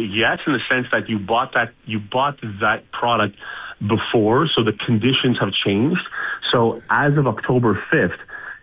yes, in the sense that you bought that product before, so the conditions have changed. So as of October 5th,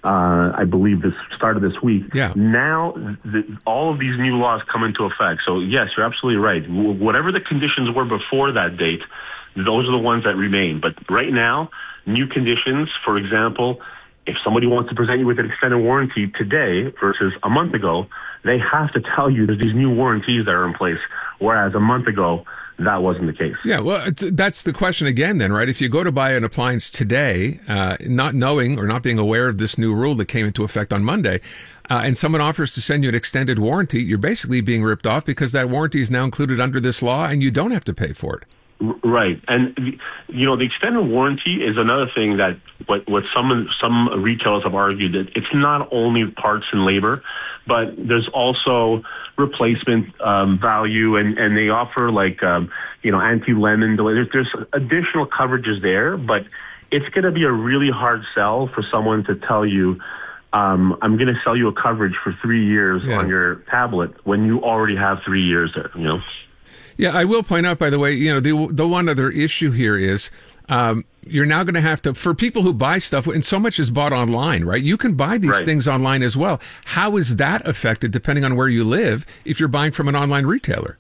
I believe this started this week. Yeah. Now, all of these new laws come into effect. So yes, you're absolutely right. Whatever the conditions were before that date, those are the ones that remain. But right now, new conditions, for example, if somebody wants to present you with an extended warranty today versus a month ago, they have to tell you there's these new warranties that are in place, whereas a month ago, that wasn't the case. Yeah, well, that's the question again then, right? If you go to buy an appliance today, not knowing or not being aware of this new rule that came into effect on Monday, and someone offers to send you an extended warranty, you're basically being ripped off because that warranty is now included under this law and you don't have to pay for it. Right. And, the extended warranty is another thing that what some retailers have argued, that it's not only parts and labor, but there's also replacement value, and they offer anti-lemon delay. There's additional coverages there, but it's going to be a really hard sell for someone to tell you, I'm going to sell you a coverage for 3 years on your tablet when you already have 3 years there, Yeah, I will point out, by the way, the one other issue here is you're now going to have to, for people who buy stuff, and so much is bought online, right? You can buy these things online as well. How is that affected depending on where you live if you're buying from an online retailer?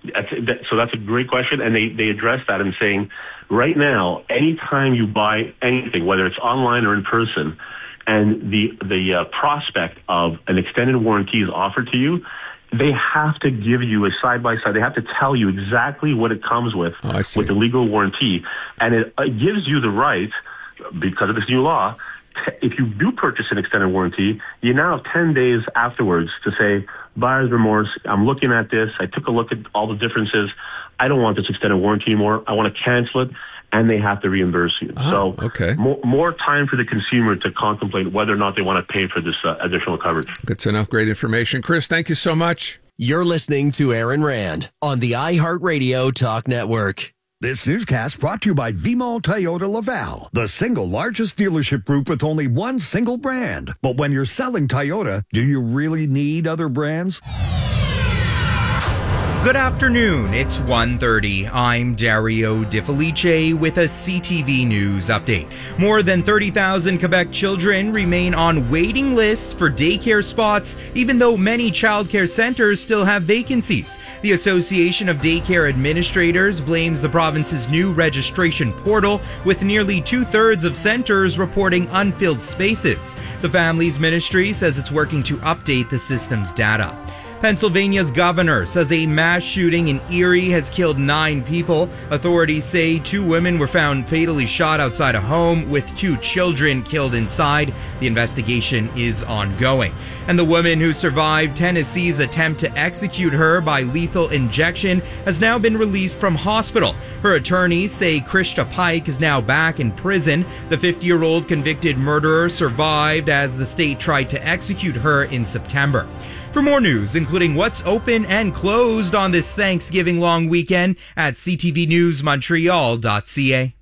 So that's a great question, and they address that in saying, right now, anytime you buy anything, whether it's online or in person, and the prospect of an extended warranty is offered to you, they have to give you a side-by-side. They have to tell you exactly what it comes with the legal warranty. And it gives you the right, because of this new law, if you do purchase an extended warranty, you now have 10 days afterwards to say, buyer's remorse, I'm looking at this, I took a look at all the differences, I don't want this extended warranty anymore, I want to cancel it, and they have to reimburse you. More time for the consumer to contemplate whether or not they want to pay for this additional coverage. Good to know. Great information. Chris, thank you so much. You're listening to Aaron Rand on the iHeartRadio Talk Network. This newscast brought to you by Vimal Toyota Laval, the single largest dealership group with only one single brand. But when you're selling Toyota, do you really need other brands? Good afternoon, it's 1:30. I'm Dario De Felice with a CTV News update. More than 30,000 Quebec children remain on waiting lists for daycare spots, even though many childcare centers still have vacancies. The Association of Daycare Administrators blames the province's new registration portal, with nearly 2/3 of centers reporting unfilled spaces. The Families Ministry says it's working to update the system's data. Pennsylvania's governor says a mass shooting in Erie has killed 9 people. Authorities say 2 women were found fatally shot outside a home, with 2 children killed inside. The investigation is ongoing. And the woman who survived Tennessee's attempt to execute her by lethal injection has now been released from hospital. Her attorneys say Krista Pike is now back in prison. The 50-year-old convicted murderer survived as the state tried to execute her in September. For more news, including what's open and closed on this Thanksgiving long weekend, at ctvnewsmontreal.ca.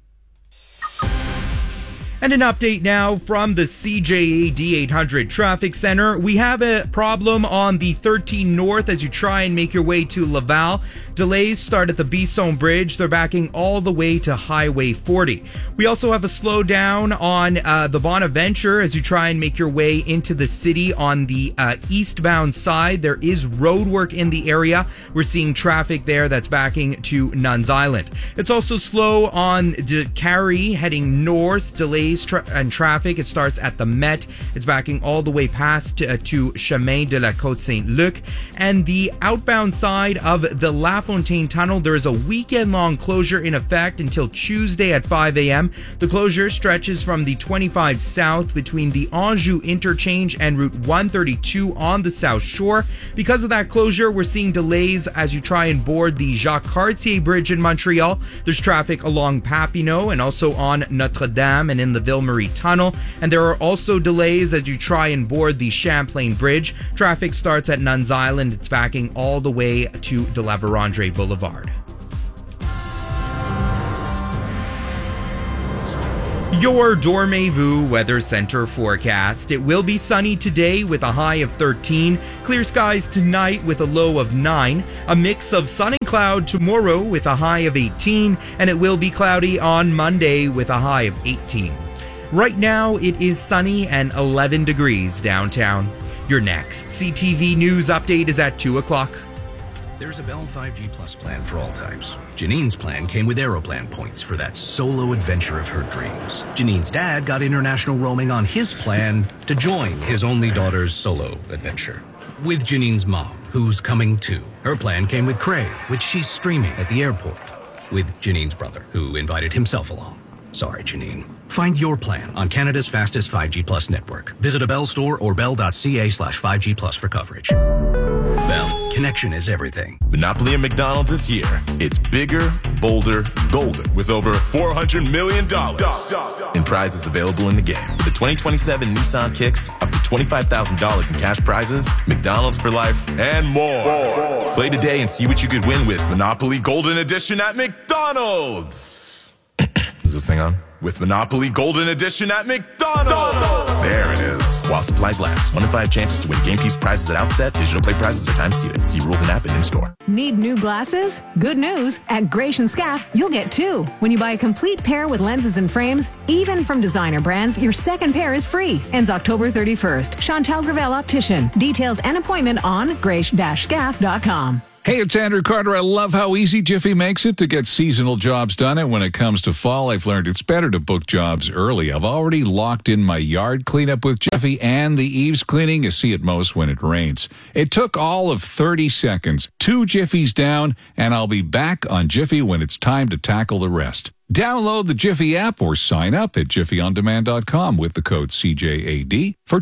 And an update now from the CJA D800 Traffic Center. We have a problem on the 13 North as you try and make your way to Laval. Delays start at the Bisson Bridge. They're backing all the way to Highway 40. We also have a slowdown on the Bonaventure as you try and make your way into the city on the eastbound side. There is road work in the area. We're seeing traffic there that's backing to Nuns Island. It's also slow on Carrie heading north. Delays and traffic. It starts at the Met. It's backing all the way past to Chemin de la Côte Saint-Luc. And the outbound side of the La Fontaine Tunnel, there is a weekend-long closure in effect until Tuesday at 5 a.m. The closure stretches from the 25 South between the Anjou interchange and Route 132 on the South Shore. Because of that closure, we're seeing delays as you try and board the Jacques Cartier Bridge in Montreal. There's traffic along Papineau and also on Notre-Dame and in the Ville-Marie Tunnel. And there are also delays as you try and board the Champlain Bridge. Traffic starts at Nuns Island. It's backing all the way to de la Vérendrye Boulevard. Your Dormez-vous Weather Center forecast. It will be sunny today with a high of 13. Clear skies tonight with a low of 9. A mix of sun and cloud tomorrow with a high of 18, and it will be cloudy on Monday with a high of 18. Right now, it is sunny and 11 degrees downtown. Your next CTV News update is at 2 o'clock. There's a Bell 5G Plus plan for all types. Janine's plan came with Aeroplan points for that solo adventure of her dreams. Janine's dad got international roaming on his plan to join his only daughter's solo adventure. With Janine's mom, who's coming too. Her plan came with Crave, which she's streaming at the airport. With Janine's brother, who invited himself along. Sorry, Janine. Find your plan on Canada's fastest 5G Plus network. Visit a Bell store or bell.ca/5G Plus for coverage. Bell, connection is everything. Monopoly at McDonald's is here. It's bigger, bolder, golden, with over $400 million in prizes available in the game. With the 2027 Nissan Kicks, up to $25,000 in cash prizes, McDonald's for life, and more. Play today and see what you could win with Monopoly Golden Edition at McDonald's. Is this thing on? With Monopoly Golden Edition at McDonald's. There it is. While supplies last. 1 in 5 chances to win game piece prizes at outset. Digital play prizes are time seated. See rules and app and in-store. Need new glasses? Good news. At Graish & Scaff, you'll get 2. When you buy a complete pair with lenses and frames, even from designer brands, your second pair is free. Ends October 31st. Chantal Gravel Optician. Details and appointment on graish-scaff.com. Hey, it's Andrew Carter. I love how easy Jiffy makes it to get seasonal jobs done. And when it comes to fall, I've learned it's better to book jobs early. I've already locked in my yard cleanup with Jiffy and the eaves cleaning you see at most when it rains. It took all of 30 seconds, 2 Jiffies down, and I'll be back on Jiffy when it's time to tackle the rest. Download the Jiffy app or sign up at jiffyondemand.com with the code CJAD for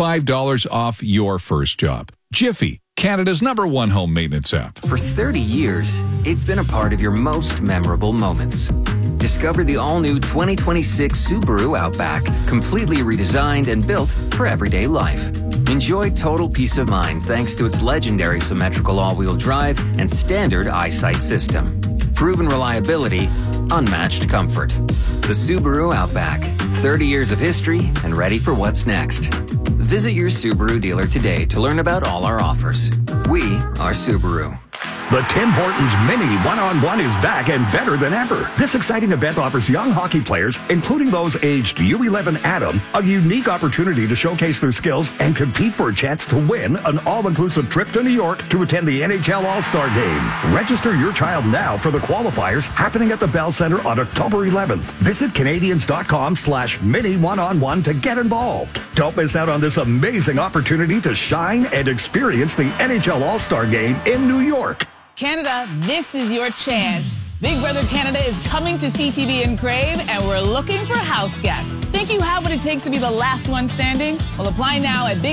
$25 off your first job. Jiffy, Canada's #1 home maintenance app. For 30 years, it's been a part of your most memorable moments. Discover the all-new 2026 Subaru Outback, completely redesigned and built for everyday life. Enjoy total peace of mind thanks to its legendary symmetrical all-wheel drive and standard eyesight system. Proven reliability, unmatched comfort. The Subaru Outback, 30 years of history and ready for what's next. Visit your Subaru dealer today to learn about all our offers. We are Subaru. The Tim Hortons Mini One-on-One is back and better than ever. This exciting event offers young hockey players, including those aged U11 Adam, a unique opportunity to showcase their skills and compete for a chance to win an all-inclusive trip to New York to attend the NHL All-Star Game. Register your child now for the qualifiers happening at the Bell Center on October 11th. Visit Canadians.com/Mini One-on-One to get involved. Don't miss out on this amazing opportunity to shine and experience the NHL All-Star Game in New York. Canada, this is your chance. Big Brother Canada is coming to CTV in Crave, and we're looking for house guests. Think you have what it takes to be the last one standing? Well, apply now at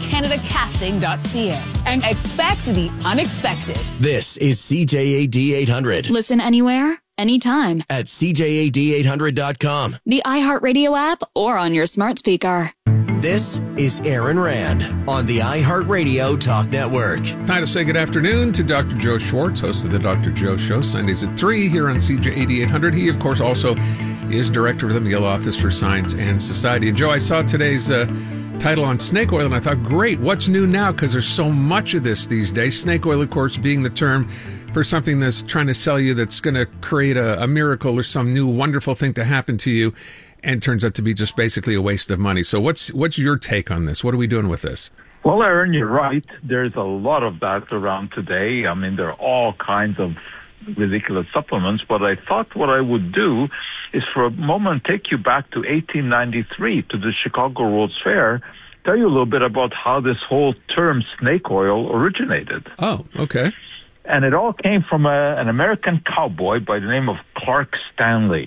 BigBrotherCanadaCasting.ca and expect the unexpected. This is CJAD 800. Listen anywhere, anytime. At CJAD800.com. The iHeartRadio app or on your smart speaker. This is Aaron Rand on the iHeartRadio Talk Network. Time to say good afternoon to Dr. Joe Schwartz, host of the Dr. Joe Show, Sundays at 3 here on CJAD 800. He, of course, also is director of the Meal Office for Science and Society. And Joe, I saw today's title on snake oil, and I thought, great, what's new now? Because there's so much of this these days. Snake oil, of course, being the term for something that's trying to sell you that's going to create a miracle or some new wonderful thing to happen to you. And turns out to be just basically a waste of money. So what's your take on this? What are we doing with this? Well, Aaron, you're right. There's a lot of that around today. I mean, there are all kinds of ridiculous supplements, but I thought what I would do is for a moment take you back to 1893 to the Chicago World's Fair, tell you a little bit about how this whole term snake oil originated. Oh, okay. And it all came from an American cowboy by the name of Clark Stanley,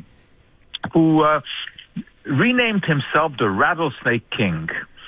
who renamed himself the Rattlesnake King.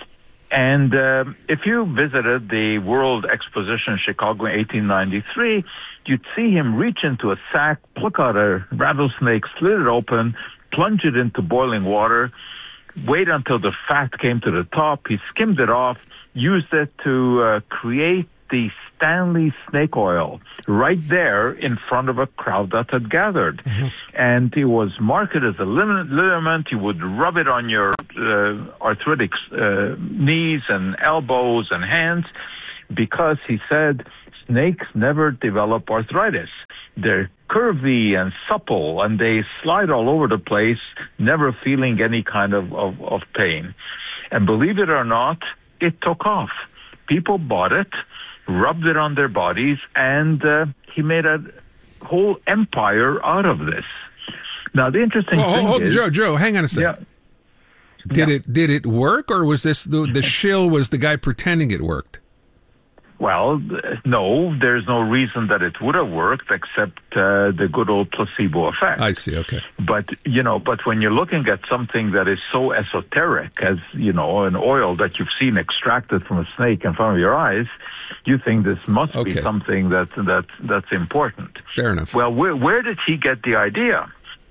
And if you visited the World Exposition in Chicago in 1893, you'd see him reach into a sack, pluck out a rattlesnake, slit it open, plunge it into boiling water, wait until the fat came to the top. He skimmed it off, used it to create the Stanley snake oil right there in front of a crowd that had gathered. Mm-hmm. And it was marketed as a liniment. You would rub it on your arthritic knees and elbows and hands because he said snakes never develop arthritis. they're curvy and supple, and they slide all over the place, never feeling any kind of pain. And believe it or not, it took off. People bought it, rubbed it on their bodies, and he made a whole empire out of this. Now, the interesting thing is... Joe, hang on a second. Yeah. Did it work, or was this the shill was the guy pretending it worked? Well, no, there's no reason that it would have worked except the good old placebo effect. I see, okay. But when you're looking at something that is so esoteric as, an oil that you've seen extracted from a snake in front of your eyes, you think this must be something that's important. Fair enough. Well, where did he get the idea?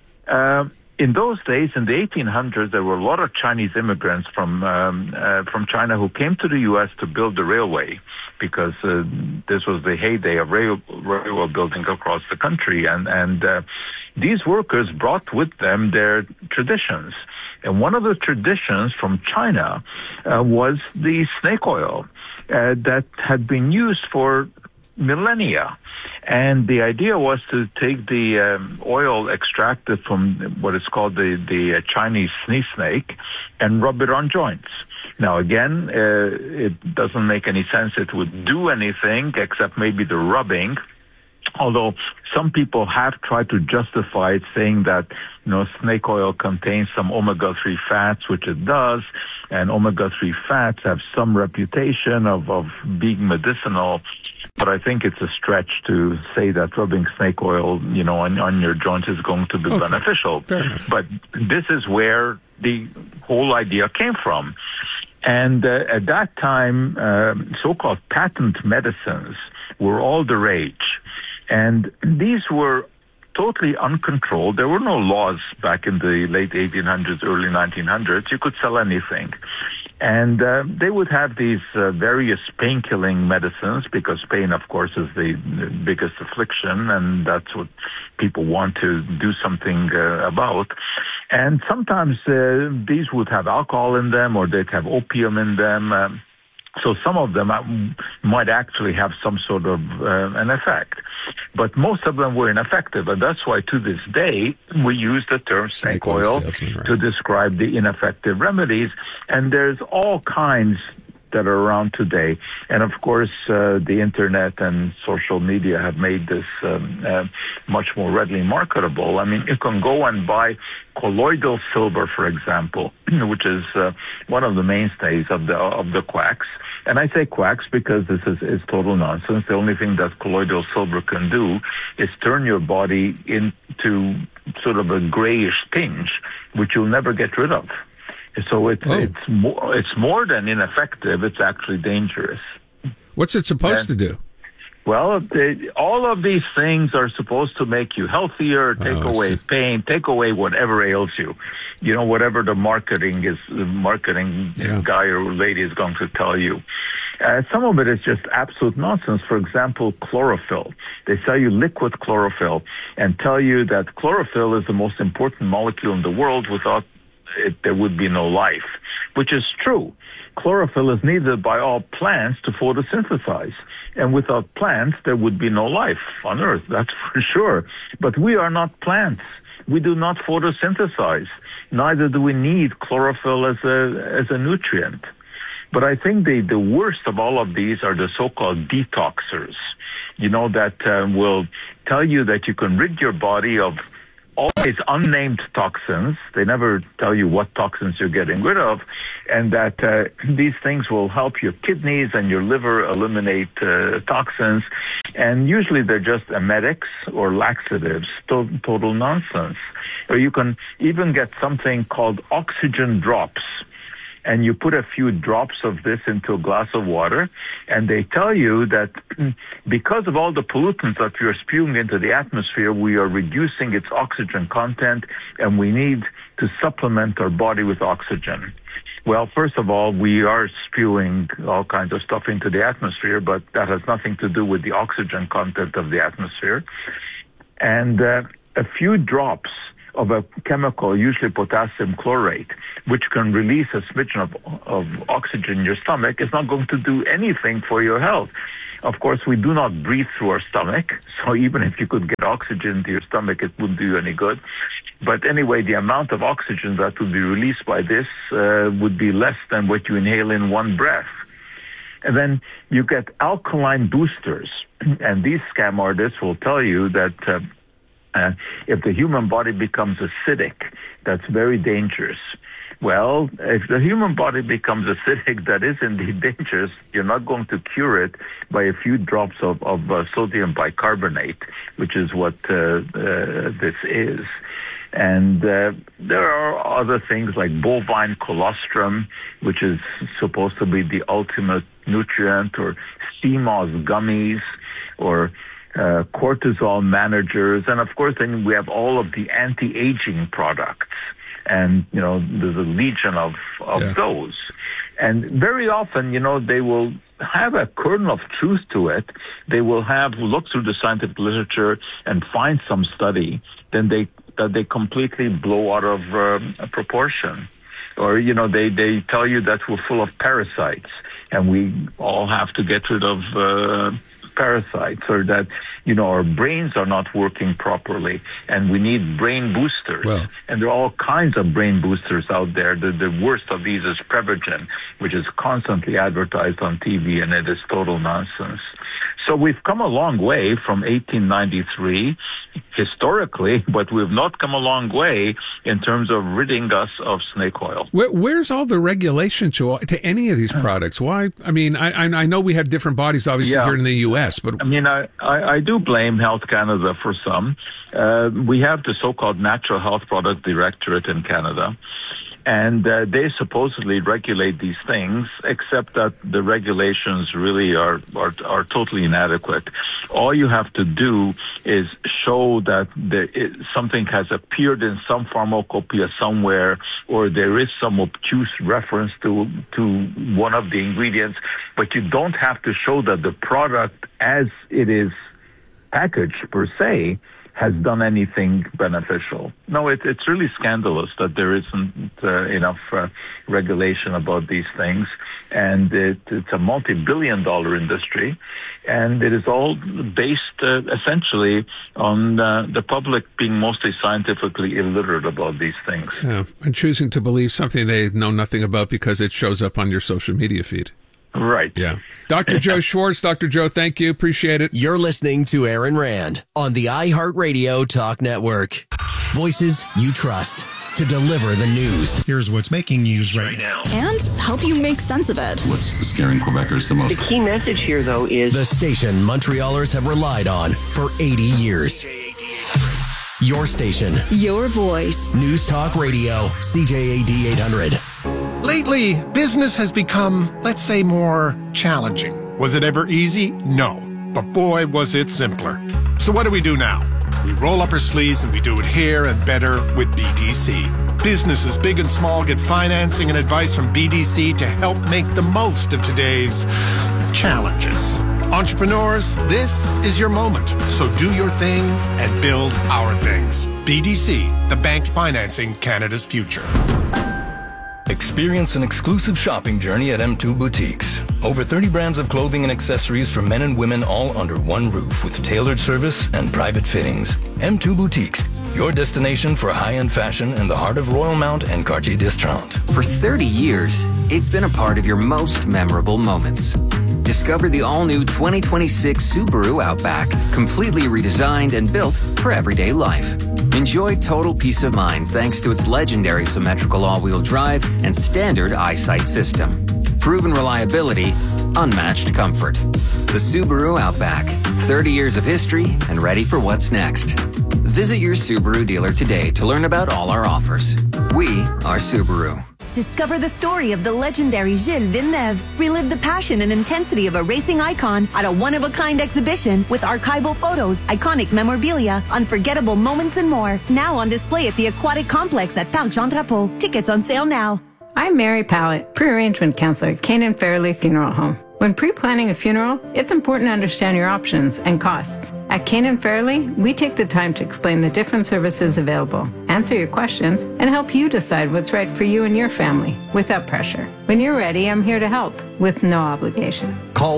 In those days, in the 1800s, there were a lot of Chinese immigrants from China who came to the U.S. to build the railway, because this was the heyday of railway building across the country. And these workers brought with them their traditions. And one of the traditions from China was the snake oil that had been used for millennia. And the idea was to take the oil extracted from what is called the Chinese sneeze snake and rub it on joints. Now, again, it doesn't make any sense it would do anything except maybe the rubbing, although some people have tried to justify it, saying that, snake oil contains some omega-3 fats, which it does, and omega-3 fats have some reputation of being medicinal. But I think it's a stretch to say that rubbing snake oil, on your joints is going to be beneficial. But this is where the whole idea came from. And at that time, so-called patent medicines were all the rage. And these were totally uncontrolled. There were no laws back in the late 1800s, early 1900s. You could sell anything. And they would have these various pain-killing medicines, because pain, of course, is the biggest affliction, and that's what people want to do something about. And sometimes these would have alcohol in them, or they'd have opium in them. So some of them might actually have some sort of an effect. But most of them were ineffective, and that's why to this day we use the term snake oil to describe the ineffective remedies. And there's all kinds that are around today. And of course, the internet and social media have made this much more readily marketable. I mean, you can go and buy colloidal silver, for example, which is one of the mainstays of the quacks. And I say quacks because this is total nonsense. The only thing that colloidal silver can do is turn your body into sort of a grayish tinge, which you'll never get rid of. So it's more than ineffective. It's actually dangerous. What's it supposed to do? Well, all of these things are supposed to make you healthier, take away pain, take away whatever ails you. Whatever the marketing guy or lady is going to tell you. Some of it is just absolute nonsense. For example, chlorophyll. They sell you liquid chlorophyll and tell you that chlorophyll is the most important molecule in the world. Without it, there would be no life, which is true. Chlorophyll is needed by all plants to photosynthesize. And without plants, there would be no life on Earth, that's for sure. But we are not plants. We do not photosynthesize. Neither do we need chlorophyll as a nutrient. But I think the worst of all of these are the so-called detoxers, that will tell you that you can rid your body of all these unnamed toxins. They never tell you what toxins you're getting rid of, and that these things will help your kidneys and your liver eliminate toxins. And usually they're just emetics or laxatives, total nonsense. Or you can even get something called oxygen drops. And you put a few drops of this into a glass of water, and they tell you that because of all the pollutants that we are spewing into the atmosphere, we are reducing its oxygen content, and we need to supplement our body with oxygen. Well, first of all, we are spewing all kinds of stuff into the atmosphere, but that has nothing to do with the oxygen content of the atmosphere. And a few drops of a chemical, usually potassium chlorate, which can release a smidgen of oxygen in your stomach, is not going to do anything for your health. Of course, we do not breathe through our stomach, so even if you could get oxygen to your stomach, it wouldn't do you any good. But anyway, the amount of oxygen that would be released by this would be less than what you inhale in one breath. And then you get alkaline boosters, and these scam artists will tell you that if the human body becomes acidic, that's very dangerous. Well, if the human body becomes acidic, that is indeed dangerous. You're not going to cure it by a few drops of sodium bicarbonate, which is what this is. And there are other things like bovine colostrum, which is supposed to be the ultimate nutrient, or CMOS gummies, or cortisol managers. And of course, then we have all of the anti-aging products. And, there's a legion of those. And very often, they will have a kernel of truth to it. They will look through the scientific literature and find some study, then they completely blow out of proportion. Or, they tell you that we're full of parasites and we all have to get rid of parasites, or that, our brains are not working properly and we need brain boosters. Well, and there are all kinds of brain boosters out there. The worst of these is Prevagen, which is constantly advertised on TV, and it is total nonsense. So we've come a long way from 1893 historically, but we've not come a long way in terms of ridding us of snake oil. Where's all the regulation to any of these products? Why? I mean, I know we have different bodies, obviously, here in the U.S., but... I do blame Health Canada for some. We have the so-called Natural Health Product Directorate in Canada, and they supposedly regulate these things, except that the regulations really are totally inadequate. All you have to do is show that something has appeared in some pharmacopoeia somewhere, or there is some obtuse reference to one of the ingredients, but you don't have to show that the product as it is packaged per se has done anything beneficial. No, it's really scandalous that there isn't enough regulation about these things. And it's a multi-billion-dollar industry. And it is all based essentially on the public being mostly scientifically illiterate about these things. Yeah, and choosing to believe something they know nothing about because it shows up on your social media feed. Right. Yeah. Dr. Joe Schwartz. Dr. Joe, thank you. Appreciate it. You're listening to Aaron Rand on the iHeartRadio Talk Network. Voices you trust to deliver the news. Here's what's making news right now. And help you make sense of it. What's scaring Quebecers the most? The key message here, though, is the station Montrealers have relied on for 80 years. Your station. Your voice. News Talk Radio. CJAD 800. Lately, business has become, let's say, more challenging. Was it ever easy? No. But boy, was it simpler. So what do we do now? We roll up our sleeves and we do it here and better with BDC. Businesses big and small get financing and advice from BDC to help make the most of today's challenges. Entrepreneurs, this is your moment. So do your thing and build our things. BDC, the bank financing Canada's future. Experience an exclusive shopping journey at M2 Boutiques. Over 30 brands of clothing and accessories for men and women, all under one roof with tailored service and private fittings. M2 Boutiques, your destination for high-end fashion in the heart of Royalmount and Cartier d'Estrade. For 30 years, it's been a part of your most memorable moments. Discover the all-new 2026 Subaru Outback, completely redesigned and built for everyday life. Enjoy total peace of mind thanks to its legendary symmetrical all-wheel drive and standard eyesight system. Proven reliability, unmatched comfort. The Subaru Outback, 30 years of history and ready for what's next. Visit your Subaru dealer today to learn about all our offers. We are Subaru. Discover the story of the legendary Gilles Villeneuve. Relive the passion and intensity of a racing icon at a one-of-a-kind exhibition with archival photos, iconic memorabilia, unforgettable moments, and more. Now on display at the Aquatic Complex at Parc Jean Drapeau. Tickets on sale now. I'm Mary Pallett, pre-arrangement counselor at Canaan Fairley Funeral Home. When pre-planning a funeral, it's important to understand your options and costs. At Kane & Fairley, we take the time to explain the different services available, answer your questions, and help you decide what's right for you and your family without pressure. When you're ready, I'm here to help with no obligation. Call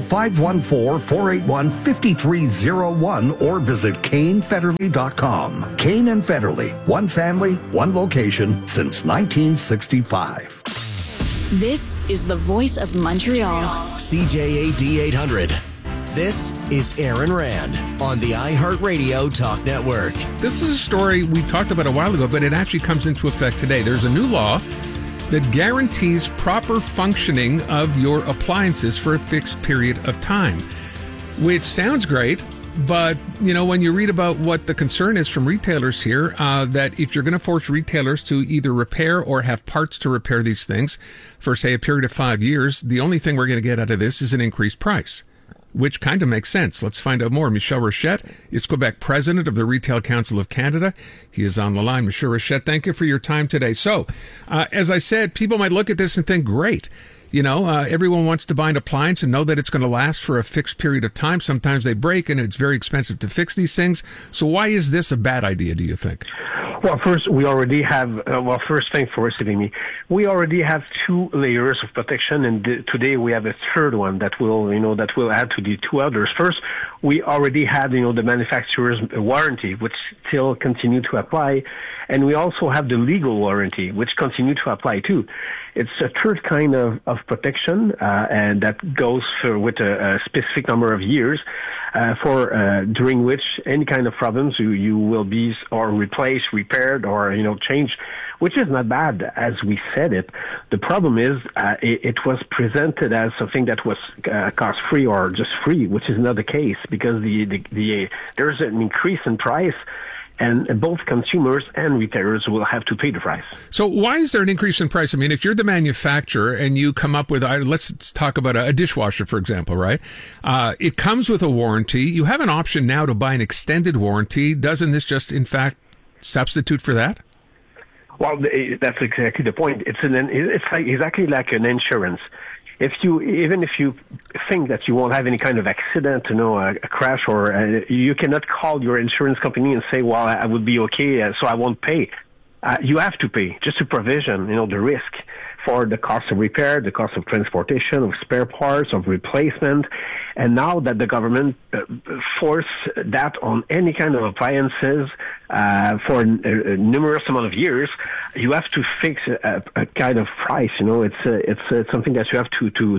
514-481-5301 or visit CaneFederley.com. Kane & Federley, one family, one location since 1965. This is the voice of Montreal. CJAD 800. This is Aaron Rand on the iHeartRadio Talk Network. This is a story we talked about a while ago, but it actually comes into effect today. There's a new law that guarantees proper functioning of your appliances for a fixed period of time, which sounds great. But, you know, when you read about what the concern is from retailers here, that if you're going to force retailers to either repair or have parts to repair these things for, say, a period of 5 years, the only thing we're going to get out of this is an increased price, which kind of makes sense. Let's find out more. Michel Rochette is Quebec president of the Retail Council of Canada. He is on the line. Michel Rochette, thank you for your time today. So, as I said, people might look at this and think, great. You know, everyone wants to buy an appliance and know that it's going to last for a fixed period of time. Sometimes they break and it's very expensive to fix these things. So why is this a bad idea, do you think? Well, first, we already have, first thing for receiving me, we already have 2 layers of protection, and today we have a third one that will add to the 2 others. First, we already had, the manufacturer's warranty, which still continue to apply, and we also have the legal warranty, which continue to apply too. It's a third kind of protection, and that goes with a specific number of years, during which any kind of problems you will be or replaced, repaired, or changed, which is not bad as we said it. The problem is it was presented as something that was cost free or just free, which is not the case, because there's an increase in price. And both consumers and retailers will have to pay the price. So why is there an increase in price? I mean, if you're the manufacturer and you come up with, let's talk about a dishwasher, for example, right? It comes with a warranty. You have an option now to buy an extended warranty. Doesn't this just, in fact, substitute for that? Well, that's exactly the point. It's exactly like an insurance. Even if you think that you won't have any kind of accident, a crash, or you cannot call your insurance company and say, well, I would be okay, so I won't pay. You have to pay just to provision, the risk for the cost of repair, the cost of transportation, of spare parts, of replacement. And now that the government forced that on any kind of appliances for a numerous amount of years, you have to fix a kind of price. It's something that you have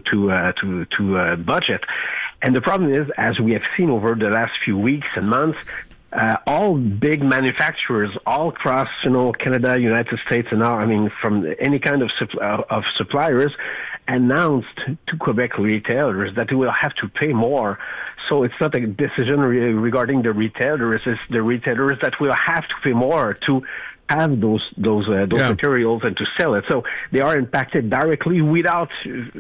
to budget. And the problem is, as we have seen over the last few weeks and months, all big manufacturers all across, Canada, United States, and now, from any kind of suppliers, announced to Quebec retailers that they will have to pay more. So it's not a decision regarding the retailers; it's the retailers that will have to pay more to have those materials and to sell it. So they are impacted directly without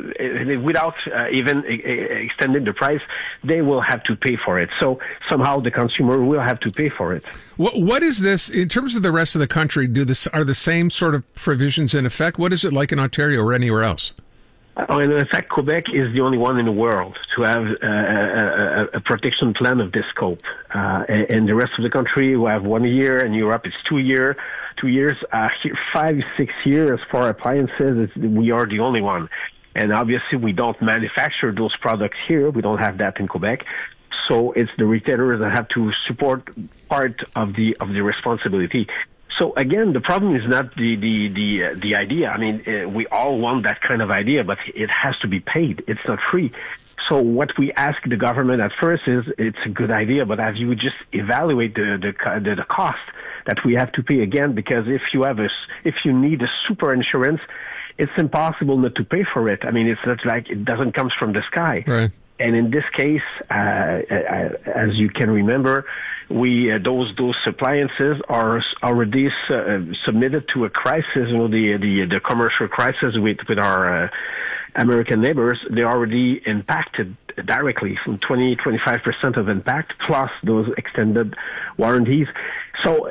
even extending the price. They will have to pay for it. So somehow the consumer will have to pay for it. What is this in terms of the rest of the country? Are the same sort of provisions in effect? What is it like in Ontario or anywhere else? In fact, Quebec is the only one in the world to have a protection plan of this scope. And the rest of the country, we have 1 year. In Europe, it's 2 years. 5, 6 years for appliances. We are the only one. And obviously, we don't manufacture those products here. We don't have that in Quebec. So it's the retailers that have to support part of the responsibility. So again, the problem is not the idea. We all want that kind of idea, but it has to be paid. It's not free. So what we ask the government at first is, it's a good idea, but have you just evaluate the cost that we have to pay again? Because if you need a super insurance, it's impossible not to pay for it. It's not like it doesn't come from the sky. Right. And in this case, as you can remember, those appliances are already submitted to a crisis. The commercial crisis with our American neighbors. They're already impacted directly from 20-25% of impact plus those extended warranties. So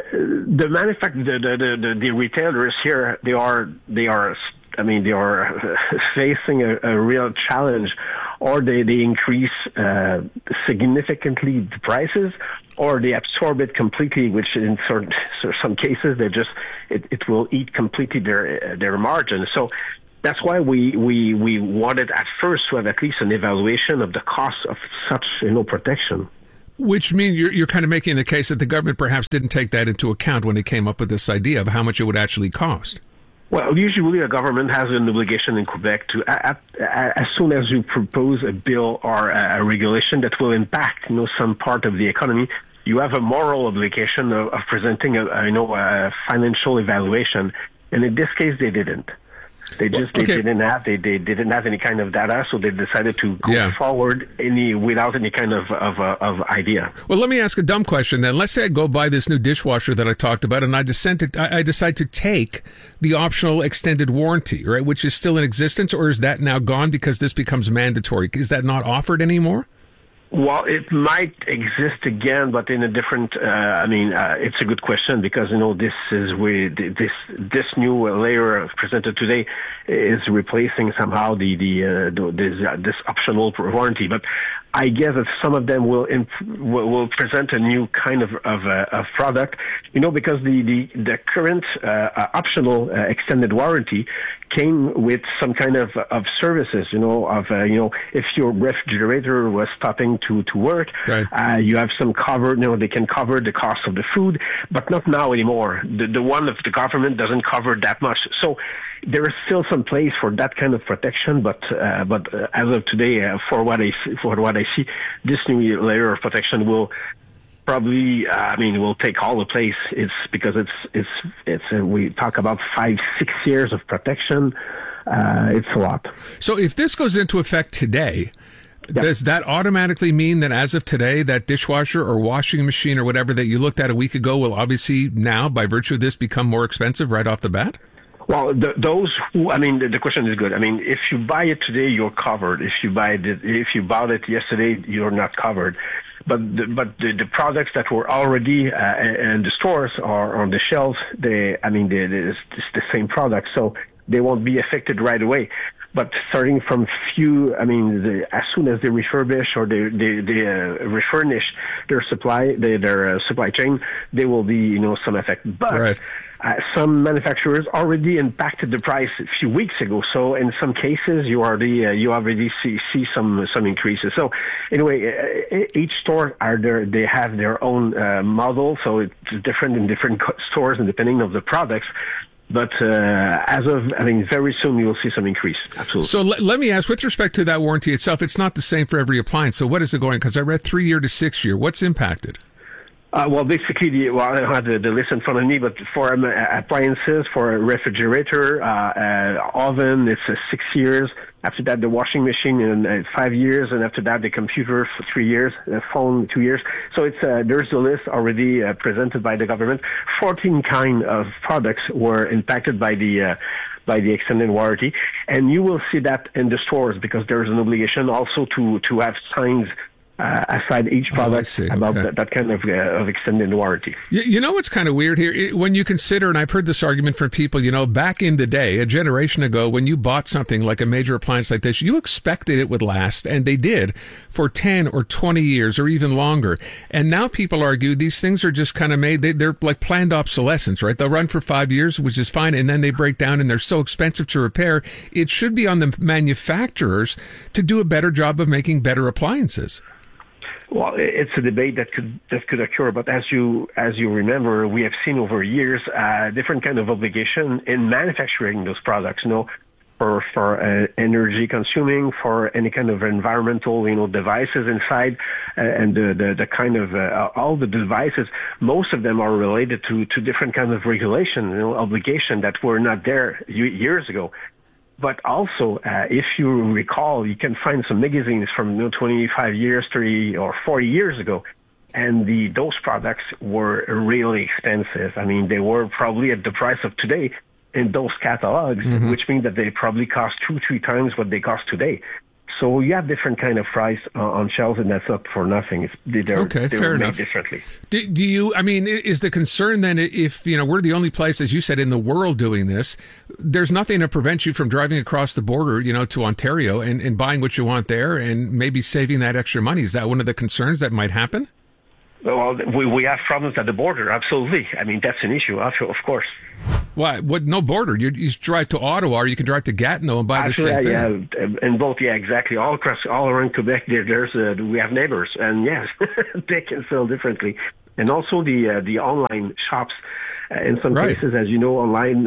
the retailers here, they are facing a real challenge or they increase significantly the prices, or they absorb it completely, which in some cases it will eat completely their margin. So that's why we wanted at first to have at least an evaluation of the cost of such protection. Which means you're kind of making the case that the government perhaps didn't take that into account when they came up with this idea of how much it would actually cost. Well, usually a government has an obligation in Quebec to, as soon as you propose a bill or a regulation that will impact, some part of the economy, you have a moral obligation of presenting a financial evaluation. And in this case, they didn't. They didn't have any kind of data, so they decided to go forward without any kind of idea. Well, let me ask a dumb question then. Let's say I go buy this new dishwasher that I talked about, and I decide to take the optional extended warranty, right, which is still in existence, or is that now gone because this becomes mandatory? Is that not offered anymore? Well, it might exist again, but in a different. It's a good question because this is this new layer presented today is replacing somehow this optional warranty. But I guess that some of them will present a new kind of product, because the current optional extended warranty came with some kind of services, if your refrigerator was stopping to work, right. You have some cover, they can cover the cost of the food, but not now anymore. The one of the government doesn't cover that much. So there is still some place for that kind of protection, but as of today, for what I see, this new layer of protection will probably, will take all the place. It's because we talk about 5-6 years of protection. It's a lot. So if this goes into effect today, does that automatically mean that as of today, that dishwasher or washing machine or whatever that you looked at a week ago will obviously now, by virtue of this, become more expensive right off the bat? Well, the question is good. If you buy it today, you're covered. If you bought it yesterday, you're not covered. But the products that were already in the stores or on the shelves, it's the same product, so they won't be affected right away. But starting from as soon as they refurbish or they refurnish their supply chain, there will be some effect. But right. Some manufacturers already impacted the price a few weeks ago. So in some cases, you already see some increases. So anyway, each store they have their own model, so it's different in different stores and depending on the products. But very soon you'll see some increase. Absolutely. So let me ask, with respect to that warranty itself, it's not the same for every appliance. So what is it going? Because I read 3 year to 6 year. What's impacted? Basically, I don't have the list in front of me, but for appliances, for a refrigerator, oven, it's 6 years. After that, the washing machine in 5 years, and after that, the computer for 3 years, the phone 2 years. So it's there's a list already presented by the government. 14 kind of products were impacted by the extended warranty, and you will see that in the stores because there is an obligation also to have signs aside each product about that kind of extended warranty. You know what's kind of weird here? When you consider, and I've heard this argument from people, back in the day, a generation ago, when you bought something like a major appliance like this, you expected it would last, and they did, for 10 or 20 years or even longer. And now people argue these things are just kind of made, they're like planned obsolescence, right? They'll run for 5 years, which is fine, and then they break down and they're so expensive to repair. It should be on the manufacturers to do a better job of making better appliances. Well, it's a debate that could occur, but as you remember, we have seen over years different kind of obligation in manufacturing those products. For energy consuming, for any kind of environmental devices inside, and the kind of all the devices. Most of them are related to different kind of regulation, obligation that were not there years ago. But also, if you recall, you can find some magazines from 25 years, 30 or 40 years ago, and those products were really expensive. They were probably at the price of today in those catalogs, which means that they probably cost 2-3 times what they cost today. So you have different kind of fries on shelves, and that's not for nothing. They're fair made enough. differently. Do you, I mean, is the concern then if, we're the only place, as you said, in the world doing this, there's nothing to prevent you from driving across the border, to Ontario and buying what you want there and maybe saving that extra money? Is that one of the concerns that might happen? Well, we have problems at the border, absolutely. I mean, that's an issue, of course. Why? What? No border. You drive to Ottawa, or you can drive to Gatineau and buy the same thing. Yeah, and both, exactly. All around Quebec, we have neighbors, and yes, they can sell differently. And also the online shops. In some cases, as you know, online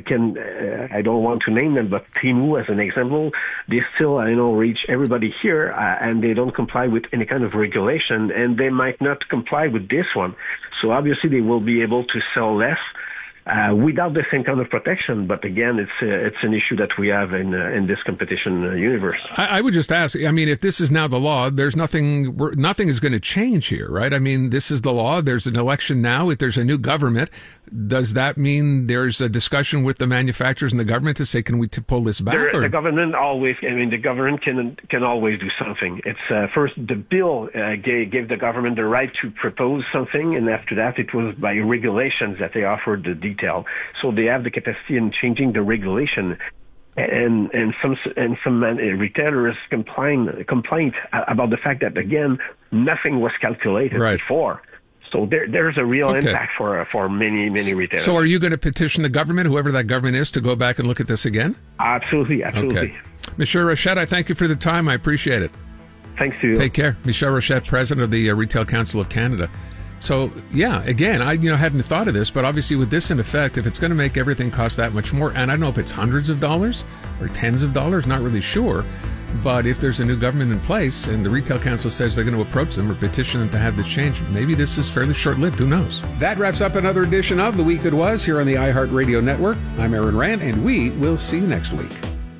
I don't want to name them, but Temu, as an example, they still, reach everybody here, and they don't comply with any kind of regulation, and they might not comply with this one. So obviously, they will be able to sell less. Without the same kind of protection, but again, it's an issue that we have in this competition universe. I would just ask. I mean, if this is now the law, there's nothing is going to change here, right? I mean, this is the law. There's an election now. If there's a new government, does that mean there's a discussion with the manufacturers and the government to say, can we pull this back? The government always. I mean, the government can always do something. It's first the bill gave the government the right to propose something, and after that, it was by regulations that they offered the detail. So they have the capacity in changing the regulation, and some retailers complained about the fact that again nothing was calculated before. So there's a real impact for many retailers. So are you going to petition the government, whoever that government is, to go back and look at this again? Absolutely. Okay. Michel Rochette, I thank you for the time. I appreciate it. Thanks to you. Take care. Michel Rochette, President of the Retail Council of Canada. So, again, I hadn't thought of this, but obviously with this in effect, if it's going to make everything cost that much more, and I don't know if it's hundreds of dollars or tens of dollars, not really sure, but if there's a new government in place and the Retail Council says they're going to approach them or petition them to have this change, maybe this is fairly short-lived. Who knows? That wraps up another edition of The Week That Was here on the iHeartRadio Network. I'm Aaron Rand, and we will see you next week.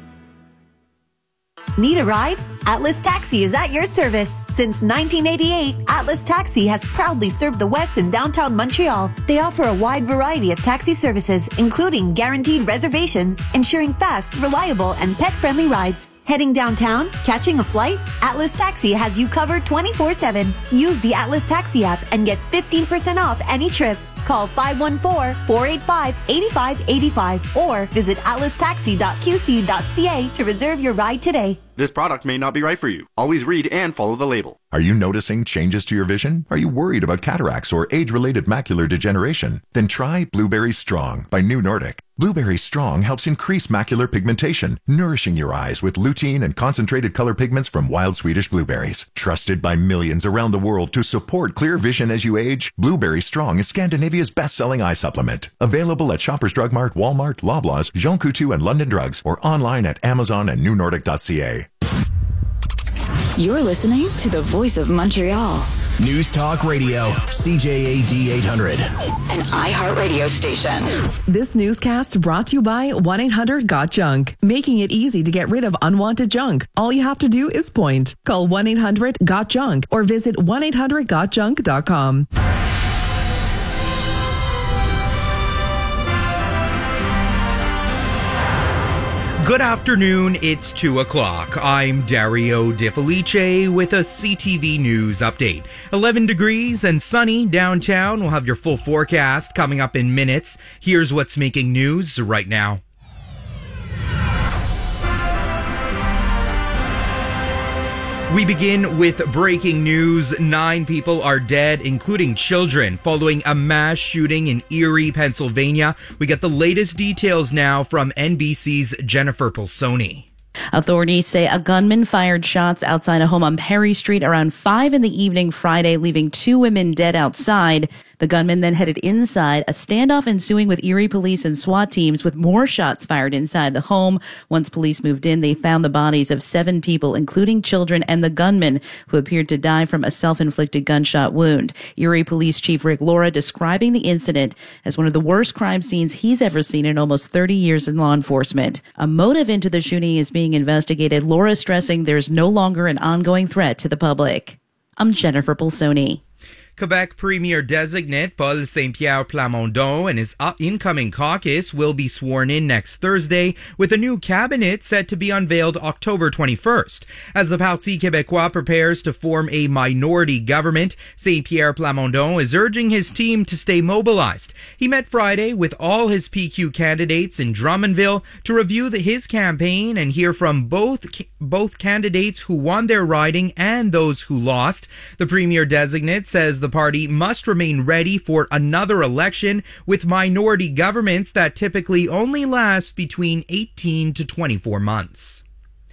Need a ride? Atlas Taxi is at your service. Since 1988, Atlas Taxi has proudly served the West and downtown Montreal. They offer a wide variety of taxi services, including guaranteed reservations, ensuring fast, reliable, and pet-friendly rides. Heading downtown? Catching a flight? Atlas Taxi has you covered 24/7. Use the Atlas Taxi app and get 15% off any trip. Call 514-485-8585 or visit atlastaxi.qc.ca to reserve your ride today. This product may not be right for you. Always read and follow the label. Are you noticing changes to your vision? Are you worried about cataracts or age-related macular degeneration? Then try Blueberry Strong by New Nordic. Blueberry Strong helps increase macular pigmentation, nourishing your eyes with lutein and concentrated color pigments from wild Swedish blueberries. Trusted by millions around the world to support clear vision as you age, Blueberry Strong is Scandinavia's best-selling eye supplement. Available at Shoppers Drug Mart, Walmart, Loblaws, Jean Coutu, and London Drugs, or online at Amazon and newnordic.ca. You're listening to the Voice of Montreal. News Talk Radio, CJAD 800. An iHeartRadio station. This newscast brought to you by 1-800-GOT-JUNK, making it easy to get rid of unwanted junk. All you have to do is point. Call 1-800-GOT-JUNK or visit 1-800-GOTJUNK.com. Good afternoon, it's 2 o'clock. I'm Dario De Felice with a CTV News update. 11 degrees and sunny downtown. We'll have your full forecast coming up in minutes. Here's what's making news right now. We begin with breaking news. 9 people are dead, including children, following a mass shooting in Erie, Pennsylvania. We get the latest details now from NBC's Jennifer Pulsoni. Authorities say a gunman fired shots outside a home on Perry Street around 5 in the evening Friday, leaving 2 women dead outside. The gunman then headed inside, a standoff ensuing with Erie police and SWAT teams with more shots fired inside the home. Once police moved in, they found the bodies of 7 people, including children and the gunman, who appeared to die from a self-inflicted gunshot wound. Erie Police Chief Rick Laura describing the incident as one of the worst crime scenes he's ever seen in almost 30 years in law enforcement. A motive into the shooting is being investigated. Laura stressing there's no longer an ongoing threat to the public. I'm Jennifer Pulsoni. Quebec Premier Designate Paul Saint-Pierre Plamondon and his incoming caucus will be sworn in next Thursday, with a new cabinet set to be unveiled October 21st. As the Parti Québécois prepares to form a minority government, Saint-Pierre Plamondon is urging his team to stay mobilized. He met Friday with all his PQ candidates in Drummondville to review his campaign and hear from both candidates who won their riding and those who lost. The Premier Designate says the party must remain ready for another election, with minority governments that typically only last between 18 to 24 months.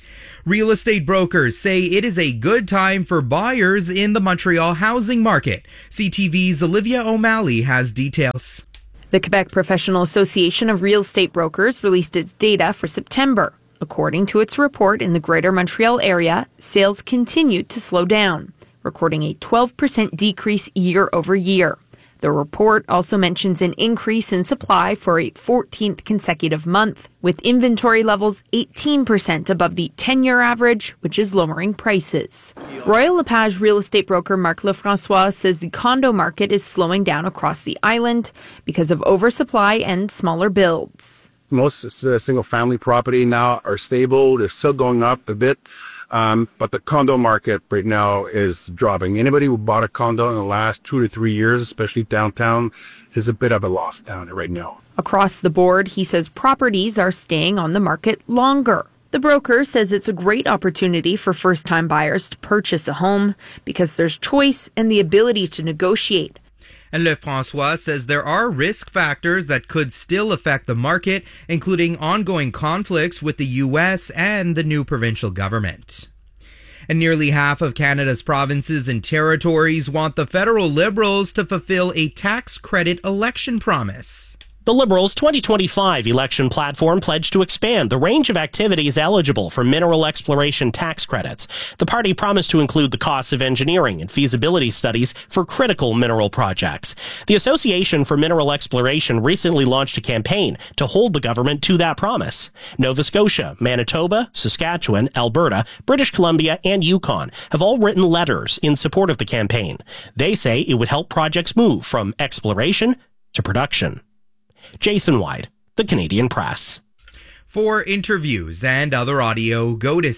Real estate brokers say it is a good time for buyers in the Montreal housing market. CTV's Olivia O'Malley has details. The Quebec Professional Association of Real Estate Brokers released its data for September. According to its report, in the Greater Montreal area, sales continued to slow down, recording a 12% decrease year over year. The report also mentions an increase in supply for a 14th consecutive month, with inventory levels 18% above the 10-year average, which is lowering prices. Royal LePage real estate broker Marc Lefrançois says the condo market is slowing down across the island because of oversupply and smaller builds. Most single-family property now are stable. They're still going up a bit. But the condo market right now is dropping. Anybody who bought a condo in the last 2 to 3 years, especially downtown, is a bit of a loss down right now. Across the board, he says properties are staying on the market longer. The broker says it's a great opportunity for first-time buyers to purchase a home because there's choice and the ability to negotiate. And Lefrançois says there are risk factors that could still affect the market, including ongoing conflicts with the U.S. and the new provincial government. And nearly half of Canada's provinces and territories want the federal Liberals to fulfill a tax credit election promise. The Liberals' 2025 election platform pledged to expand the range of activities eligible for mineral exploration tax credits. The party promised to include the costs of engineering and feasibility studies for critical mineral projects. The Association for Mineral Exploration recently launched a campaign to hold the government to that promise. Nova Scotia, Manitoba, Saskatchewan, Alberta, British Columbia, and Yukon have all written letters in support of the campaign. They say it would help projects move from exploration to production. Jason White, The Canadian Press. For interviews and other audio, go to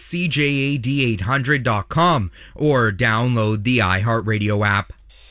CJAD800.com or download the iHeartRadio app.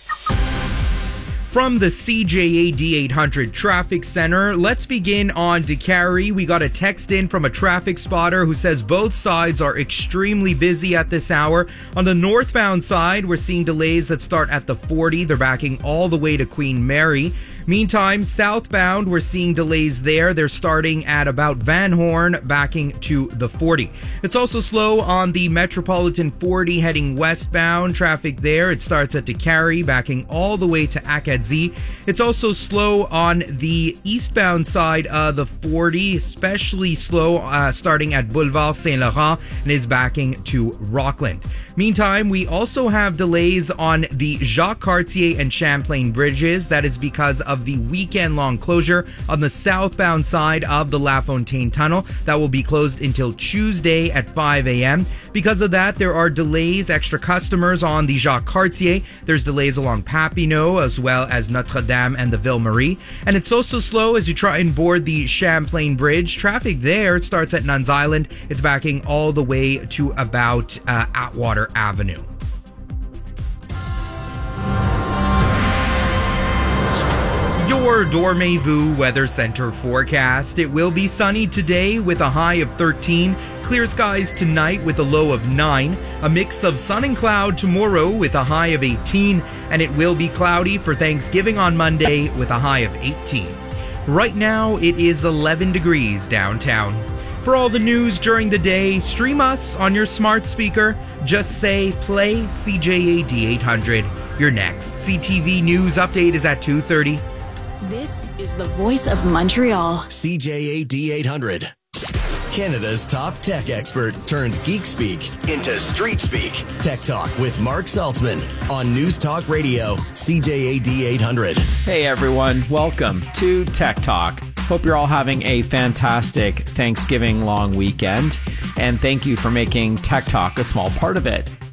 From the CJAD 800 Traffic Center, let's begin on DeCarry. We got a text in from a traffic spotter who says both sides are extremely busy at this hour. On the northbound side, we're seeing delays that start at the 40. They're backing all the way to Queen Mary. Meantime, southbound, we're seeing delays there. They're starting at about Van Horn, backing to the 40. It's also slow on the Metropolitan 40 heading westbound. Traffic there, it starts at DeCarry, backing all the way to Acadie. It's also slow on the eastbound side of the 40, especially slow starting at Boulevard Saint-Laurent and is backing to Rockland. Meantime, we also have delays on the Jacques Cartier and Champlain bridges. That is because of the weekend-long closure on the southbound side of the La Fontaine Tunnel. That will be closed until Tuesday at 5 a.m. Because of that, there are delays, extra customers on the Jacques Cartier. There's delays along Papineau as well as Notre-Dame and the Ville-Marie. And it's also slow as you try and board the Champlain Bridge. Traffic there, it starts at Nuns Island. It's backing all the way to about Atwater Avenue. Your Dormez-vous Weather Center forecast. It will be sunny today with a high of 13. Clear skies tonight with a low of 9. A mix of sun and cloud tomorrow with a high of 18. And it will be cloudy for Thanksgiving on Monday with a high of 18. Right now, it is 11 degrees downtown. For all the news during the day, stream us on your smart speaker. Just say, play CJAD 800. Your next CTV News update is at 2:30. This is the voice of Montreal. CJAD 800. Canada's top tech expert turns geek speak into street speak. Tech Talk with Mark Saltzman on News Talk Radio, CJAD 800. Hey everyone, welcome to Tech Talk. Hope you're all having a fantastic Thanksgiving long weekend, and thank you for making Tech Talk a small part of it.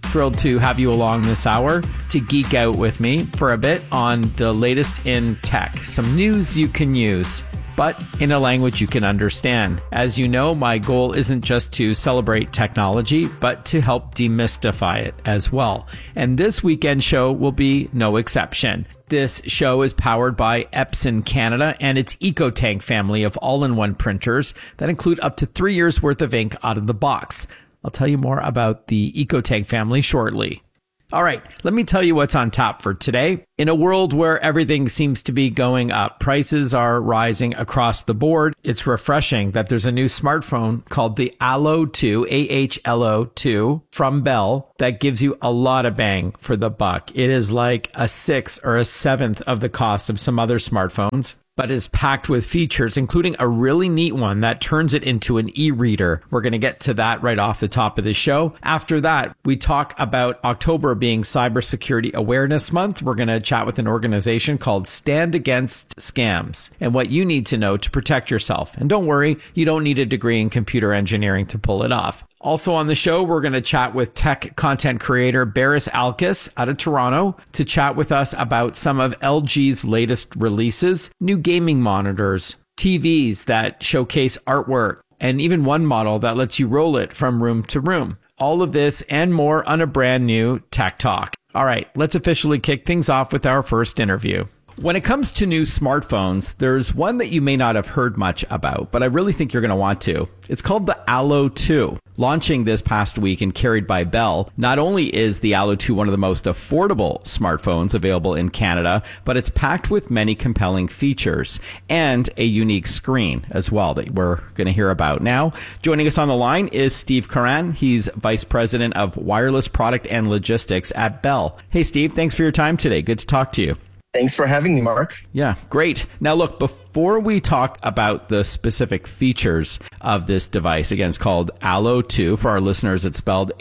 Thrilled to have you along this hour to geek out with me for a bit on the latest in tech. Some news you can use, but in a language you can understand. As you know, my goal isn't just to celebrate technology, but to help demystify it as well. And this weekend show will be no exception. This show is powered by Epson Canada and its EcoTank family of all-in-one printers that include up to 3 years worth of ink out of the box. I'll tell you more about the EcoTank family shortly. All right, let me tell you what's on top for today. In a world where everything seems to be going up, prices are rising across the board. It's refreshing that there's a new smartphone called the Allo 2, AHLO 2 from Bell that gives you a lot of bang for the buck. It is like a sixth or a seventh of the cost of some other smartphones, but is packed with features, including a really neat one that turns it into an e-reader. We're going to get to that right off the top of the show. After that, we talk about October being Cybersecurity Awareness Month. We're going to chat with an organization called Stand Against Scams and what you need to know to protect yourself. And don't worry, you don't need a degree in computer engineering to pull it off. Also on the show, we're going to chat with tech content creator Baris Alkis out of Toronto to chat with us about some of LG's latest releases, new gaming monitors, TVs that showcase artwork, and even one model that lets you roll it from room to room. All of this and more on a brand new Tech Talk. All right, let's officially kick things off with our first interview. When it comes to new smartphones, there's one that you may not have heard much about, but I really think you're going to want to. It's called the Allo 2. Launching this past week and carried by Bell, not only is the Allo 2 one of the most affordable smartphones available in Canada, but it's packed with many compelling features and a unique screen as well that we're going to hear about now. Joining us on the line is Steve Curran. He's Vice President of Wireless Product and Logistics at Bell. Hey, Steve, thanks for your time today. Good to talk to you. Thanks for having me, Mark. Yeah, great. Now, look, before we talk about the specific features of this device, again, it's called Allo 2. For our listeners, it's spelled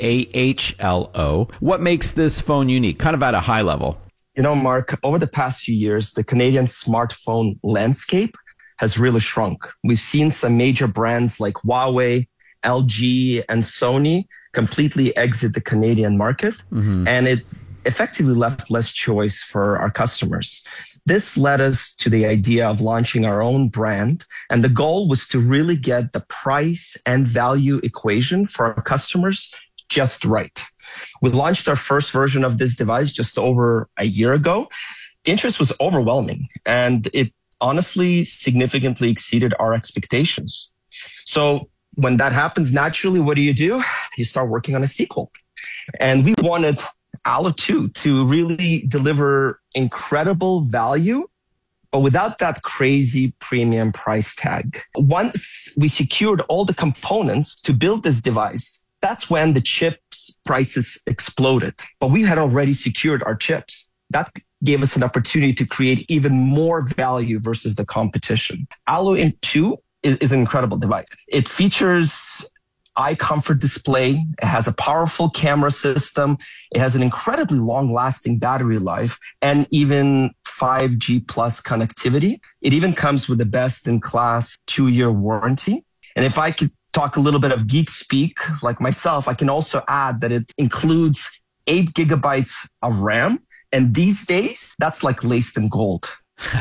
AHLO. What makes this phone unique, kind of at a high level? You know, Mark, over the past few years, the Canadian smartphone landscape has really shrunk. We've seen some major brands like Huawei, LG, and Sony completely exit the Canadian market, and it effectively left less choice for our customers. This led us to the idea of launching our own brand, and the goal was to really get the price and value equation for our customers just right. We launched our first version of this device just over a year ago. The interest was overwhelming, and it honestly significantly exceeded our expectations. So when that happens, naturally, what do? You start working on a sequel. And we wanted Allo 2 to really deliver incredible value, but without that crazy premium price tag. Once we secured all the components to build this device, that's when the chips prices exploded. But we had already secured our chips. That gave us an opportunity to create even more value versus the competition. Allo 2 is an incredible device. It features eye comfort display. It has a powerful camera system. It has an incredibly long-lasting battery life and even 5G plus connectivity. It even comes with the best-in-class 2-year warranty. And if I could talk a little bit of geek speak like myself, I can also add that it includes 8 gigabytes of RAM. And these days, that's like laced in gold.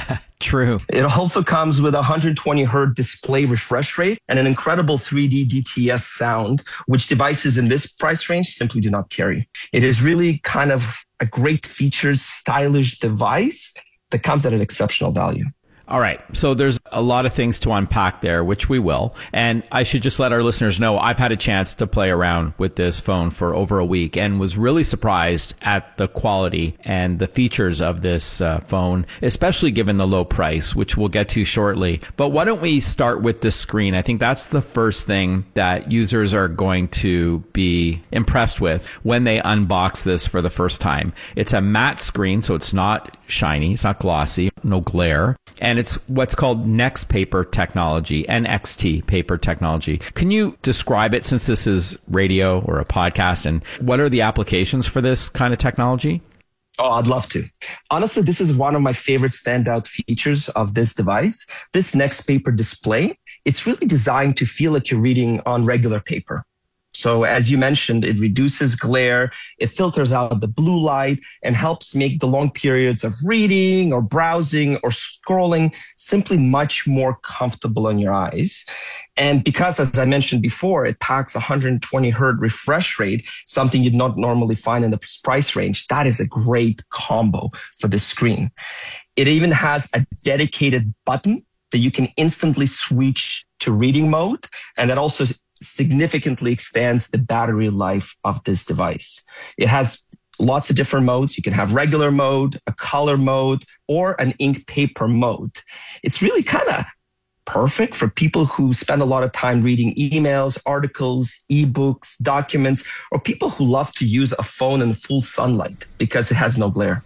True. It also comes with a 120 hertz display refresh rate and an incredible 3D DTS sound, which devices in this price range simply do not carry. It is really kind of a great features, stylish device that comes at an exceptional value. All right. So there's a lot of things to unpack there, which we will. And I should just let our listeners know I've had a chance to play around with this phone for over a week and was really surprised at the quality and the features of this phone, especially given the low price, which we'll get to shortly. But why don't we start with the screen? I think that's the first thing that users are going to be impressed with when they unbox this for the first time. It's a matte screen, so it's not shiny, it's not glossy, no glare. And it's what's called Next Paper technology, NXT paper technology. Can you describe it, since this is radio or a podcast, and what are the applications for this kind of technology? Oh, I'd love to. Honestly, this is one of my favorite standout features of this device. This Next Paper display, it's really designed to feel like you're reading on regular paper. So as you mentioned, it reduces glare, it filters out the blue light, and helps make the long periods of reading or browsing or scrolling simply much more comfortable on your eyes. And because, as I mentioned before, it packs 120 hertz refresh rate, something you'd not normally find in the price range, that is a great combo for the screen. It even has a dedicated button that you can instantly switch to reading mode, and that also significantly extends the battery life of this device. It has lots of different modes. You can have regular mode, a color mode, or an ink paper mode. It's really kind of perfect for people who spend a lot of time reading emails, articles, ebooks, documents, or people who love to use a phone in full sunlight because it has no glare.